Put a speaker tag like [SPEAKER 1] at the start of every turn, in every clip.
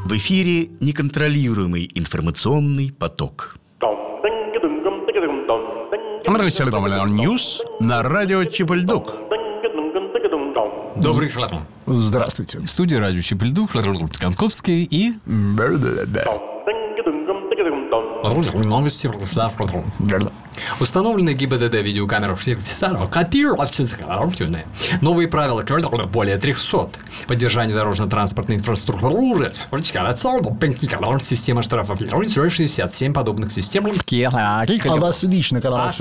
[SPEAKER 1] В эфире неконтролируемый информационный поток.
[SPEAKER 2] Ньюс на радио Чипольдук.
[SPEAKER 3] Добрый вечер.
[SPEAKER 4] Здравствуйте.
[SPEAKER 3] В студии радио Чипольдук, Канковский и... Новости. Установлены ГИБДД видеокамеры копировательные. Новые правила более 300. Поддержание дорожно-транспортной инфраструктуры. Система штрафов. 67 подобных систем.
[SPEAKER 4] А вас лично когда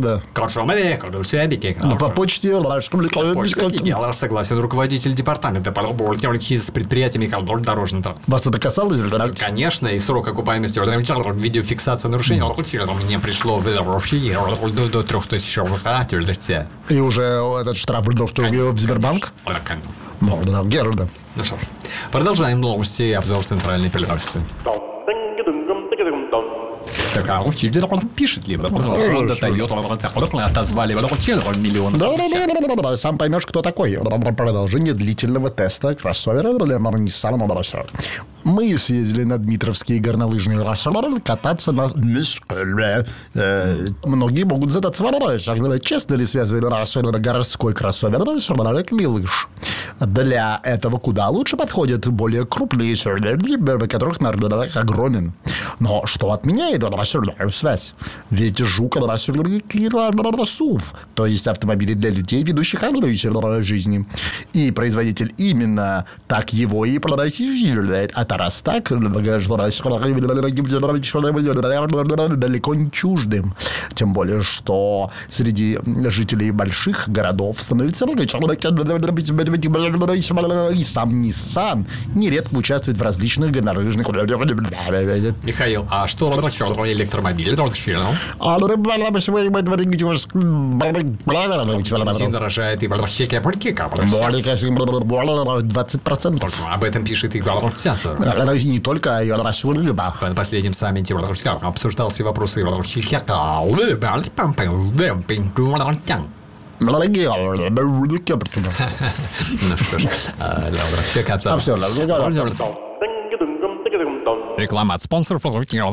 [SPEAKER 4] по почте
[SPEAKER 3] согласен руководитель департамента с предприятиями дорожного транспорта.
[SPEAKER 4] Вас это касалось?
[SPEAKER 3] Конечно, и срок окупаемости видеофиксации нарушений мне пришло до 3000 рублей.
[SPEAKER 4] И уже этот штраф в Сбербанк? Герда.
[SPEAKER 3] Ну что ж, продолжаем новости и обзор центральной прессы. Так, пишет ли Honda, Toyota отозвали миллион.
[SPEAKER 4] Да, сам поймешь, кто такой. Продолжение длительного теста кроссовера Nissan. Мы съездили на Дмитровские горнолыжные кататься на... Многие могут задаться вопросом, честно ли связывать городской кроссовер и лыж. Для этого куда лучше подходят более крупные, которых огромен. Но что отменяет связь? Ведь жук SUV, то есть автомобили для людей, ведущих жизни. И производитель именно так его и продает. А раз так, далеко не чуждым. Тем более, что среди жителей больших городов становится много человек, и сам Nissan нередко участвует в различных горнолыжных...
[SPEAKER 3] Михаил, а что электромобили? Бензин дорожает и
[SPEAKER 4] 20%.
[SPEAKER 3] Об этом пишет и
[SPEAKER 4] не только, а и
[SPEAKER 3] на последнем саммите обсуждался вопрос
[SPEAKER 4] Ну что ж,
[SPEAKER 3] реклама от спонсоров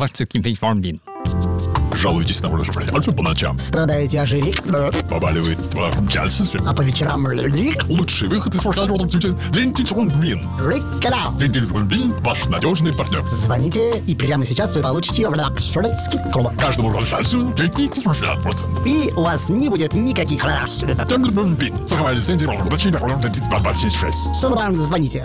[SPEAKER 2] Жалуетесь на радиофреляцию по ночам.
[SPEAKER 5] Страдаете ожирик?
[SPEAKER 2] Побаливает пяльцы.
[SPEAKER 5] А по вечерам
[SPEAKER 2] Лучший выход из Дентичрунбин. Ваш надежный партнер.
[SPEAKER 5] Звоните, и прямо сейчас вы получите скидку.
[SPEAKER 2] Каждому радиофреляцию 50%.
[SPEAKER 5] И у вас не будет никаких
[SPEAKER 2] Дентичрунбин. Страховая лицензия.
[SPEAKER 5] Сразу звоните.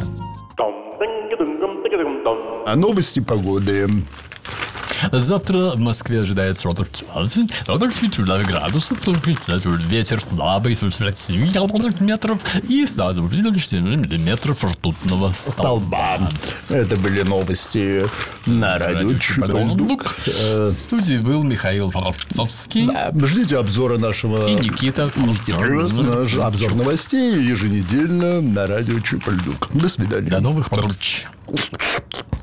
[SPEAKER 4] новости погоды.
[SPEAKER 3] Завтра в Москве ожидается градусов, ветер слабый, метров и 100 миллиметров ртутного столба.
[SPEAKER 4] Это были новости на радио Чипольдук.
[SPEAKER 3] В студии был Михаил Воробцовский.
[SPEAKER 4] Ждите обзора нашего...
[SPEAKER 3] И Никита.
[SPEAKER 4] Наш обзор новостей еженедельно на радио Чипольдук. До свидания.
[SPEAKER 3] До новых встреч.